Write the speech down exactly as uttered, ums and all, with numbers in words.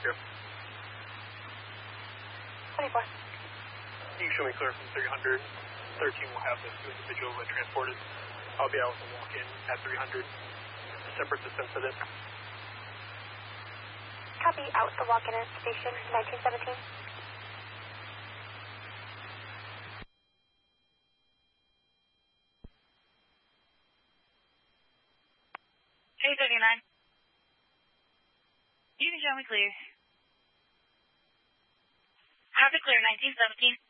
here. twenty-four. You show me clear from three hundred. thirteen will have the two individuals that transported. I'll be able to walk in at three hundred. Separate distance of it. Copy, out the walk-in at station nineteen seventeen. eight thirty-nine. You can show me clear. Have it clear, nineteen seventeen.